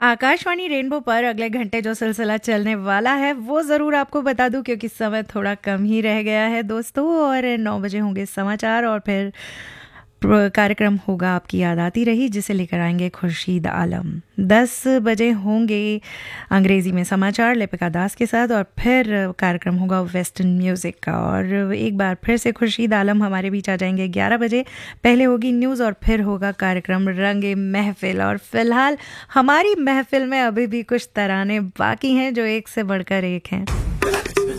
Akashvani rainbow पर अगले घंटे जो सिलसिला चलने वाला है वो ज़रूर आपको बता दूं, क्योंकि समय थोड़ा कम ही रह गया है दोस्तों। और 9 बजे होंगे समाचार और फिर कार्यक्रम होगा आपकी याद आती रही, जिसे लेकर आएंगे खुर्शीद आलम। 10 बजे होंगे अंग्रेज़ी में समाचार लिपिका दास के साथ, और फिर कार्यक्रम होगा वेस्टर्न म्यूज़िक का। और एक बार फिर से खुर्शीद आलम हमारे बीच आ जाएंगे 11 बजे। पहले होगी न्यूज़ और फिर होगा कार्यक्रम रंगे महफिल। और फिलहाल हमारी महफिल में अभी भी कुछ तराने बाकी हैं जो एक से बढ़कर एक हैं।